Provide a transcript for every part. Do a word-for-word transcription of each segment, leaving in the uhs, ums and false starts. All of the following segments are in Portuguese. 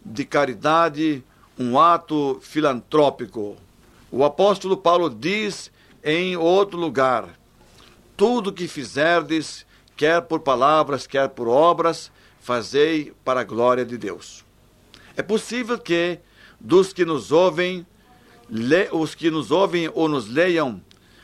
de caridade, um ato filantrópico. O apóstolo Paulo diz em outro lugar: tudo que fizerdes, quer por palavras, quer por obras, fazei para a glória de Deus. É possível que dos que nos ouvem, le, os que nos ouvem ou nos leiam,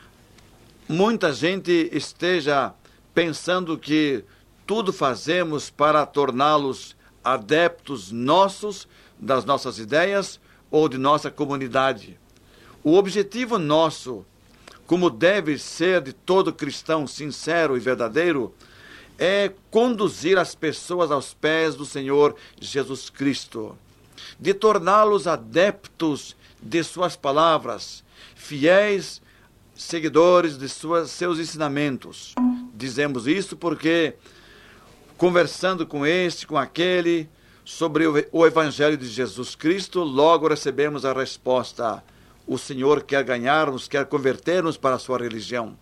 muita gente esteja pensando que tudo fazemos para torná-los adeptos nossos, das nossas ideias ou de nossa comunidade. O objetivo nosso, como deve ser de todo cristão sincero e verdadeiro, é conduzir as pessoas aos pés do Senhor Jesus Cristo, de torná-los adeptos de suas palavras, fiéis seguidores de suas, seus ensinamentos. Dizemos isso porque, conversando com este, com aquele, sobre o Evangelho de Jesus Cristo, logo recebemos a resposta: o Senhor quer ganhar-nos, quer converter-nos para a sua religião.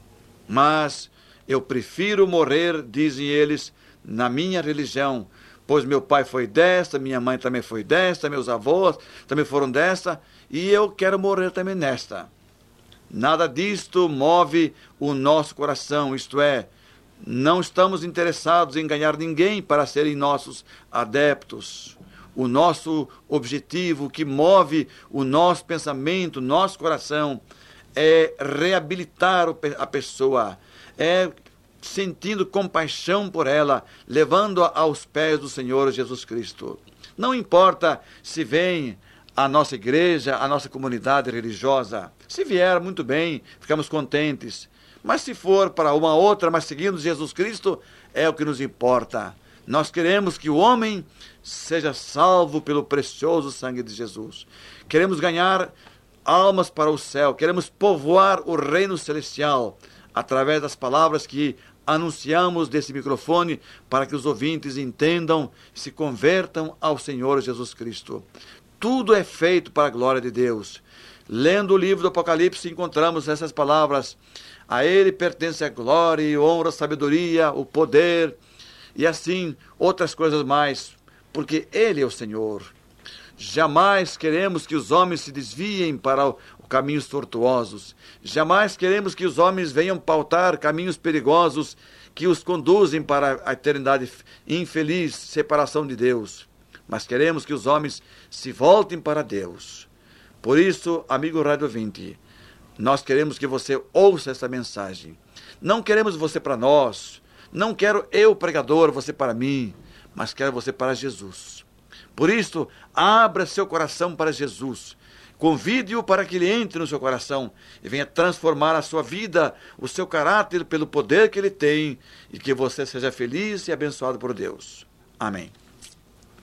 Mas eu prefiro morrer, dizem eles, na minha religião, pois meu pai foi desta, minha mãe também foi desta, meus avós também foram desta, e eu quero morrer também nesta. Nada disto move o nosso coração, isto é, não estamos interessados em ganhar ninguém para serem nossos adeptos. O nosso objetivo, que move o nosso pensamento, nosso coração, é reabilitar a pessoa, é sentindo compaixão por ela, levando-a aos pés do Senhor Jesus Cristo. Não importa se vem a nossa igreja, a nossa comunidade religiosa. Se vier, muito bem, ficamos contentes. Mas se for para uma outra, mas seguindo Jesus Cristo, é o que nos importa. Nós queremos que o homem seja salvo pelo precioso sangue de Jesus. Queremos ganhar almas para o céu. Queremos povoar o reino celestial através das palavras que anunciamos desse microfone, para que os ouvintes entendam e se convertam ao Senhor Jesus Cristo. Tudo é feito para a glória de Deus. Lendo o livro do Apocalipse, encontramos essas palavras: a Ele pertence a glória, a honra, a sabedoria, o poder, e assim outras coisas mais, porque Ele é o Senhor. Jamais queremos que os homens se desviem para caminhos tortuosos. Jamais queremos que os homens venham pautar caminhos perigosos que os conduzem para a eternidade infeliz, separação de Deus. Mas queremos que os homens se voltem para Deus. Por isso, amigo rádio ouvinte, nós queremos que você ouça essa mensagem. Não queremos você para nós. Não quero eu, pregador, você para mim, mas quero você para Jesus. Por isso, abra seu coração para Jesus. Convide-o para que ele entre no seu coração e venha transformar a sua vida, o seu caráter, pelo poder que ele tem, e que você seja feliz e abençoado por Deus. Amém.